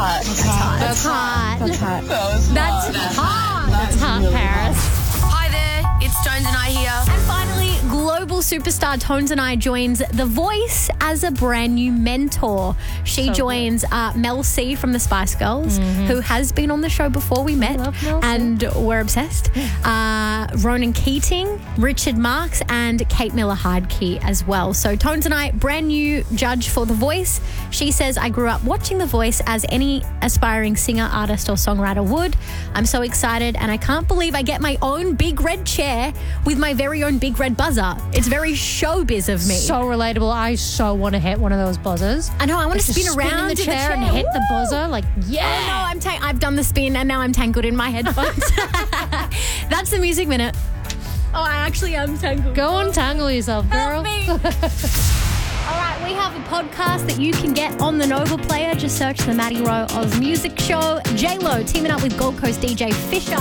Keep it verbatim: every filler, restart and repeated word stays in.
hot. That's hot. That's hot. That's hot. That's hot. That's hot, Paris. Hi there, it's Jones and I here. And finally, global superstar Tones and I joins The Voice as a brand new mentor. She So joins uh, Mel C from the Spice Girls, mm-hmm. who has been on the show before we met, and we're obsessed. Uh, Ronan Keating, Richard Marx, and Kate Miller-Heidke as well. So Tones and I, brand new judge for The Voice. She says, I grew up watching The Voice as any aspiring singer, artist, or songwriter would. I'm so excited, and I can't believe I get my own big red chair with my very own big red buzzer. It's very showbiz of me. So relatable. I so want to hit one of those buzzers. I know. I want to Just spin spin around in the in chair and hit the buzzer. Like, yeah. Oh no, I'm ta- I've done the spin and now I'm tangled in my headphones. That's the music minute. Oh, I actually am tangled. Go untangle yourself, girl. Help me. All right, we have a podcast that you can get on the Nova Player. Just search the Maddie Rowe Oz Music Show. J-Lo teaming up with Gold Coast D J Fisher